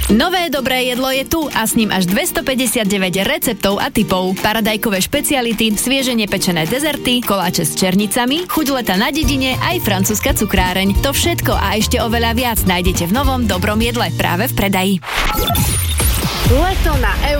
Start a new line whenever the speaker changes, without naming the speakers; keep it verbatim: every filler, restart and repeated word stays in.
Nové dobré jedlo je tu a s ním až dvestopäťdesiatdeväť receptov a tipov. Paradajkové špeciality, svieže nepečené dezerty, koláče s černicami, chuť leta na dedine aj francúzska cukráreň. To všetko a ešte oveľa viac nájdete v novom dobrom jedle práve v predaji.
Leto na